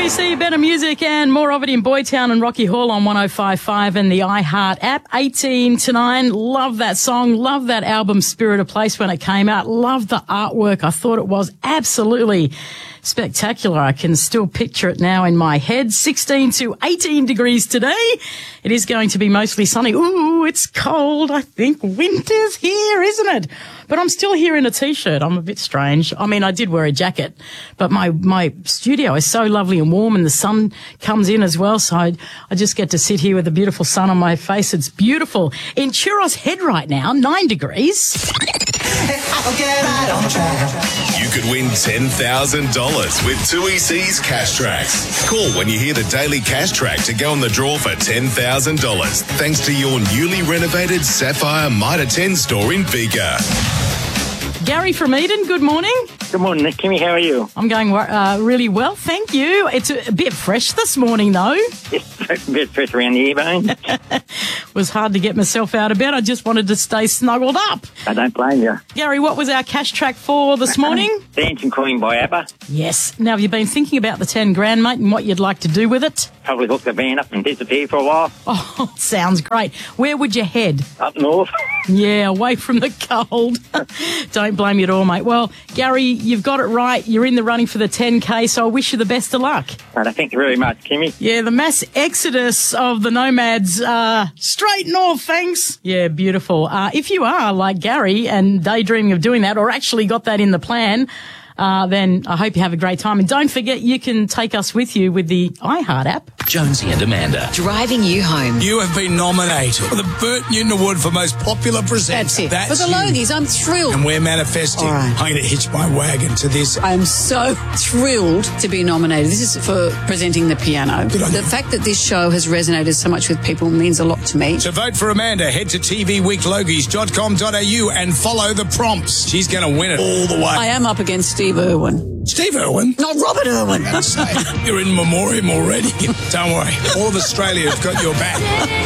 2EC, better music and more of it in Boytown and Rocky Hall on 105.5 and the iHeart app. 18 to 9. Love that song. Love that album, Spirit of Place, when it came out. Love the artwork. I thought it was absolutely spectacular. I can still picture it now in my head. 16 to 18 degrees today. It is going to be mostly sunny. Ooh, it's cold. I think winter's here, isn't it? But I'm still here in a T-shirt. I'm a bit strange. I mean, I did wear a jacket, but my studio is so lovely and warm and the sun comes in as well. So I just get to sit here with the beautiful sun on my face. It's beautiful. In Churros Head right now, 9 degrees. You could win $10,000 with 2EC's Cash Tracks. Call when you hear the daily Cash Track to go on the draw for $10,000. Thanks to your newly renovated Sapphire Mitre 10 store in Bega. Gary from Eden, good morning. Good morning, Kimmy. How are you? I'm going really well, thank you. It's a bit fresh this morning, though. It's a bit fresh around the earbone. It was hard to get myself out of bed. I just wanted to stay snuggled up. I don't blame you. Gary, what was our cash track for this morning? Dancing Queen by ABBA. Yes. Now, have you been thinking about the 10 grand, mate, and what you'd like to do with it? Probably hook the van up and disappear for a while. Oh, sounds great. Where would you head? Up north. Yeah, away from the cold. Don't blame you at all, mate. Well, Gary, you've got it right. You're in the running for the 10K, so I wish you the best of luck. Right, thank you very much, Kimmy. Yeah, the mass exodus of the nomads straight north, thanks. Yeah, beautiful. If you are like Gary and daydreaming of doing that or actually got that in the plan, then I hope you have a great time. And don't forget, you can take us with you with the iHeart app. Jonesy and Amanda. Driving you home. You have been nominated for the Bert Newton Award for Most Popular Presenter. That's it. For the Logies, I'm thrilled. And we're manifesting. All right. I'm going to hitch my wagon to this. I'm so thrilled to be nominated. This is for presenting the piano. Good on you. The fact that this show has resonated so much with people means a lot to me. To vote for Amanda, head to tvweeklogies.com.au and follow the prompts. She's going to win it all the way. I am up against Steve Irwin. Steve Irwin? Not Robert Irwin. You're in memoriam already. Don't worry. All of Australia's got your back.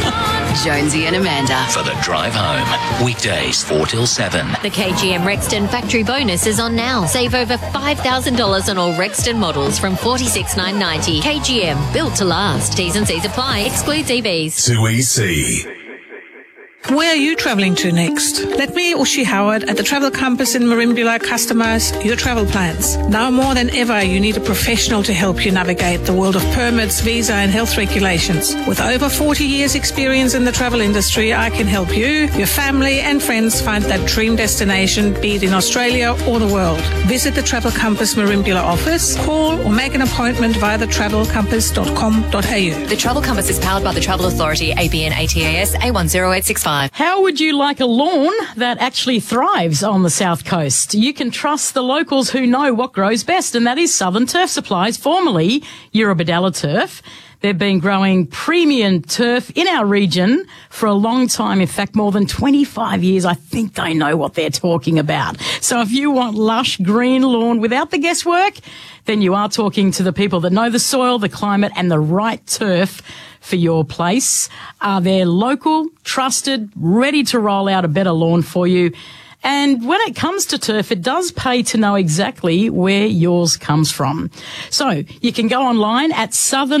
Jonesy and Amanda for the drive home. Weekdays 4 till 7. The KGM Rexton factory bonus is on now. Save over $5,000 on all Rexton models from $46,990. KGM, built to last. T's and C's apply. Excludes EVs. 2EC. Where are you travelling to next? Let me, Ushi Howard, at the Travel Compass in Merimbula customise your travel plans. Now more than ever, you need a professional to help you navigate the world of permits, visa and health regulations. With over 40 years experience in the travel industry, I can help you, your family and friends find that dream destination, be it in Australia or the world. Visit the Travel Compass Merimbula office, call or make an appointment via thetravelcompass.com.au. The Travel Compass is powered by the Travel Authority, ABN ATAS A10865. How would you like a lawn that actually thrives on the South Coast? You can trust the locals who know what grows best, and that is Southern Turf Supplies, formerly Eurobodalla Turf. They've been growing premium turf in our region for a long time. In fact, more than 25 years. I think they know what they're talking about. So if you want lush green lawn without the guesswork, then you are talking to the people that know the soil, the climate and the right turf for your place. They're local, trusted, ready to roll out a better lawn for you. And when it comes to turf, it does pay to know exactly where yours comes from. So you can go online at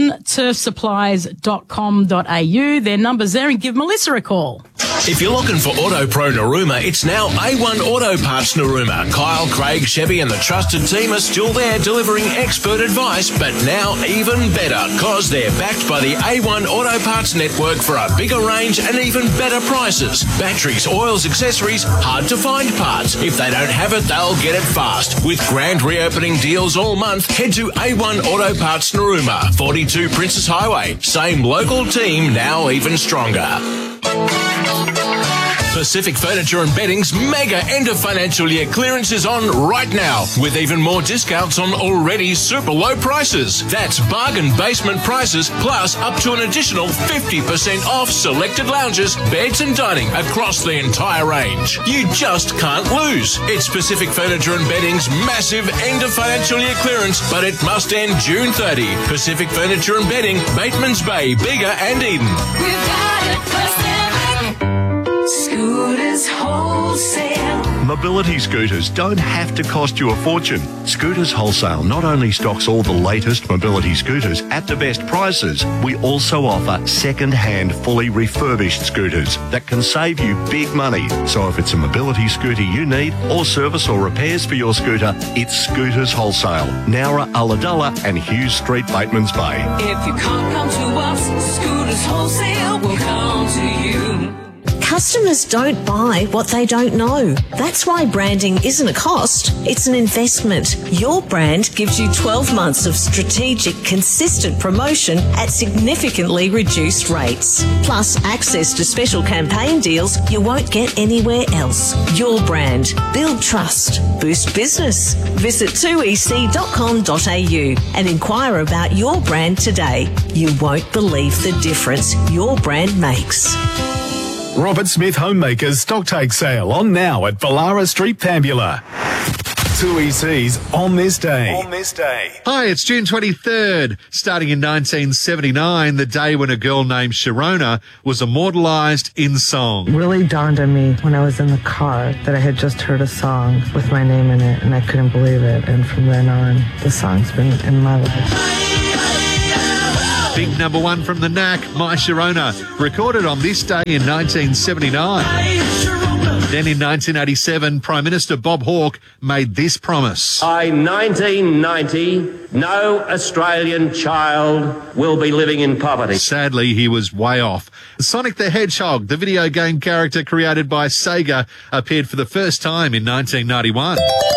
southernturfsupplies.com.au. Their number's there, and give Melissa a call. If you're looking for Auto Pro Narooma, it's now A1 Auto Parts Narooma. Kyle, Craig, Chevy and the trusted team are still there delivering expert advice, but now even better because they're backed by the A1 Auto Parts network for a bigger range and even better prices. Batteries, oils, accessories, hard to find parts. If they don't have it, they'll get it fast. With grand reopening deals all month, head to A1 Auto Parts Narooma, 42 Princess Highway. Same local team, now even stronger. Pacific Furniture and Bedding's mega end of financial year clearance is on right now, with even more discounts on already super low prices. That's bargain basement prices, plus up to an additional 50% off selected lounges, beds and dining across the entire range. You just can't lose. It's Pacific Furniture and Bedding's massive end of financial year clearance, but it must end June 30. Pacific Furniture and Bedding, Bateman's Bay, Bega and Eden. We've got it first. Scooters Wholesale. Mobility scooters don't have to cost you a fortune. Scooters Wholesale not only stocks all the latest mobility scooters at the best prices, we also offer second-hand, fully refurbished scooters that can save you big money. So if it's a mobility scooter you need, or service or repairs for your scooter, it's Scooters Wholesale, Nowra, Ulladulla and Hughes Street, Batemans Bay. If you can't come to us, Scooters Wholesale will come to you. Customers don't buy what they don't know. That's why branding isn't a cost, it's an investment. Your brand gives you 12 months of strategic, consistent promotion at significantly reduced rates. Plus access to special campaign deals you won't get anywhere else. Your brand. Build trust. Boost business. Visit 2ec.com.au and inquire about your brand today. You won't believe the difference your brand makes. Robert Smith Homemakers Stocktake Sale on now at Ballara Street, Pambula. 2EC's On This Day. On This Day. Hi, it's June 23rd. Starting in 1979, the day when a girl named Sharona was immortalised in song. Really dawned on me when I was in the car that I had just heard a song with my name in it, and I couldn't believe it. And from then on, the song's been in my life. Big number one from the Knack, My Sharona, recorded on this day in 1979. Then in 1987, Prime Minister Bob Hawke made this promise. By 1990, no Australian child will be living in poverty. Sadly, he was way off. Sonic the Hedgehog, the video game character created by Sega, appeared for the first time in 1991.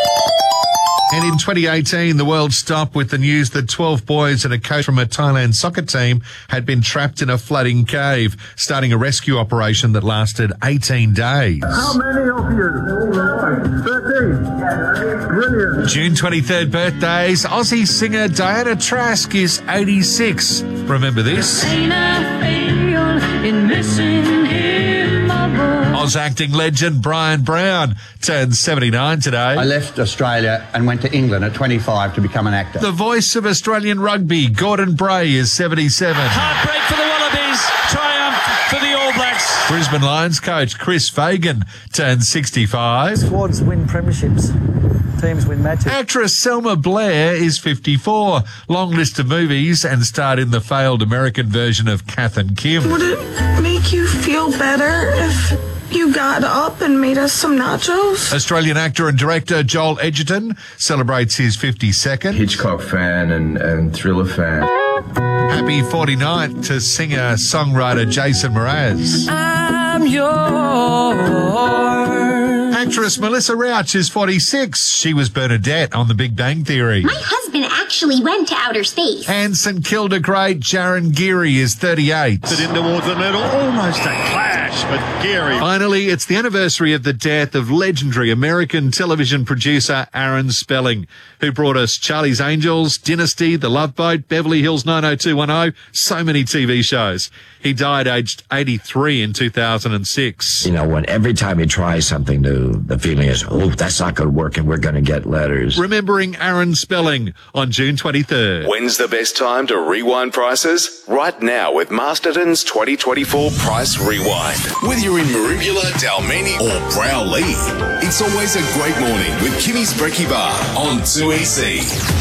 And in 2018, the world stopped with the news that 12 boys and a coach from a Thailand soccer team had been trapped in a flooding cave, starting a rescue operation that lasted 18 days. How many of you? 13. Brilliant. June 23rd birthdays. Aussie singer Diana Trask is 86. Remember this? Oz acting legend Brian Brown turned 79 today. I left Australia and went to England at 25 to become an actor. The voice of Australian rugby, Gordon Bray, is 77. Heartbreak for the Wallabies, triumph for the All Blacks. Brisbane Lions coach Chris Fagan turned 65. Squads win premierships. Teams win matches. Actress Selma Blair is 54. Long list of movies and starred in the failed American version of Kath and Kim. Would it make you feel better if you got up and made us some nachos? Australian actor and director Joel Edgerton celebrates his 52nd. Hitchcock fan and thriller fan. Happy 49th to singer-songwriter Jason Mraz. I'm yours. Actress Melissa Rauch is 46. She was Bernadette on The Big Bang Theory. My husband actually went to outer space. And St Kilda great Jaron Geary is 38. Put in towards the middle, almost a clash, but Geary. Finally, it's the anniversary of the death of legendary American television producer Aaron Spelling, who brought us Charlie's Angels, Dynasty, The Love Boat, Beverly Hills 90210, so many TV shows. He died aged 83 in 2006. You know, when every time you try something new, the feeling is, oh, that's not going to work and we're going to get letters. Remembering Aaron Spelling on June 23rd. When's the best time to rewind prices? Right now with Masterton's 2024 Price Rewind. Whether you're in Merimbula, Dalmeni or Browley, it's always a great morning with Kimmy's Brekkie Bar on 2EC.